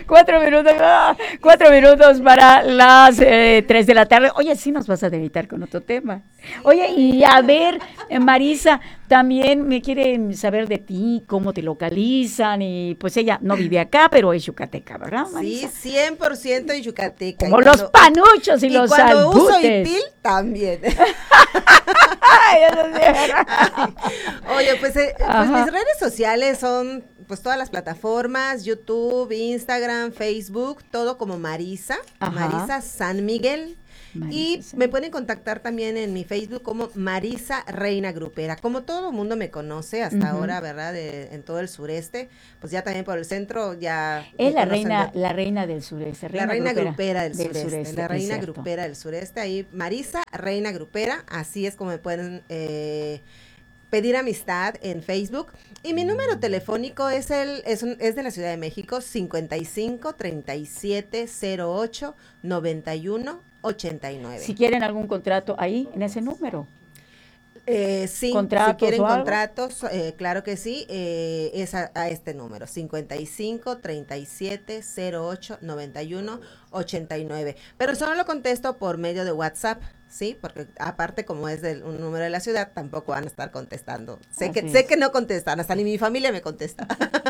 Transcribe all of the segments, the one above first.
4 minutos para las 3 de la tarde. Oye, sí nos vas a deleitar con otro tema. Oye, y a ver, Marisa, también me quieren saber de ti, cómo te localizan, y pues ella no vive acá, pero es yucateca, ¿verdad, Marisa? Sí, 100% yucateca. Como los panuchos y los cuando uso albutes. hipil, también. Ay, eso sí es verdad. Oye, pues mis redes sociales son pues todas las plataformas, YouTube, Instagram, Facebook, todo como Marisa, Marisa San Miguel. Y me pueden contactar también en mi Facebook como Marisa Reina Grupera. Como todo el mundo me conoce hasta ahora, ¿verdad? En todo el sureste, pues ya también por el centro ya... Es la reina del sureste. La reina grupera del sureste. La reina grupera del sureste. Ahí, Marisa Reina Grupera. Así es como me pueden... pedir amistad en Facebook. Y mi número telefónico es de la Ciudad de México, 55 37 08 91 89. Si quieren algún contrato ahí, en ese número. Sí, si quieren contratos, claro que sí, es a este número, 55 37 08 91 89. Pero solo lo contesto por medio de WhatsApp, ¿sí? Porque aparte, como es un número de la ciudad, tampoco van a estar contestando. Sé que no contestan, hasta ni mi familia me contesta.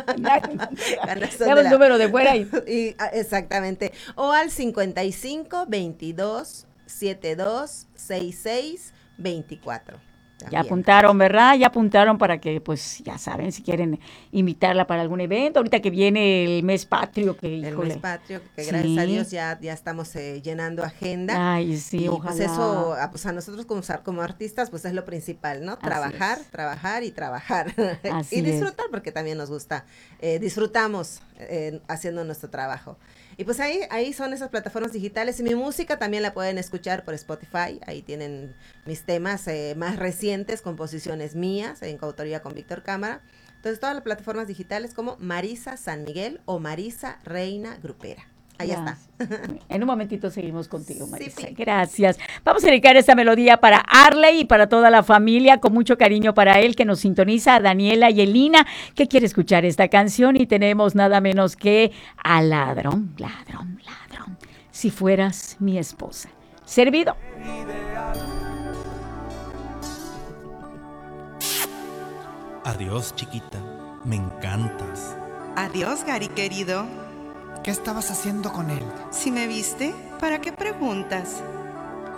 El número de fuera. Exactamente. O al 55 22 72 66 24. También. Ya apuntaron, ¿verdad? Ya apuntaron para que, pues, ya saben, si quieren invitarla para algún evento. Ahorita que viene el mes patrio, que híjole. El mes patrio, que gracias a Dios ya estamos llenando agenda. Ay, sí, ojalá. Pues eso, pues a nosotros como artistas, pues es lo principal, ¿no? Trabajar y trabajar. Y disfrutar, porque también nos gusta. Disfrutamos haciendo nuestro trabajo. Y pues ahí son esas plataformas digitales. Y mi música también la pueden escuchar por Spotify. Ahí tienen mis temas más recientes, composiciones mías, en coautoría con Víctor Cámara. Entonces, todas las plataformas digitales como Marisa San Miguel o Marisa Reina Grupera. Ahí está. En un momentito seguimos contigo, Marisa. Sí. Gracias. Vamos a dedicar esta melodía para Arley y para toda la familia, con mucho cariño para él, que nos sintoniza, a Daniela y Elina, que quiere escuchar esta canción, y tenemos nada menos que a Ladrón, ladrón, ladrón, si fueras mi esposa. Servido. Adiós, chiquita, me encantas. Adiós, Gary, querido. ¿Qué estabas haciendo con él? Si me viste, ¿para qué preguntas?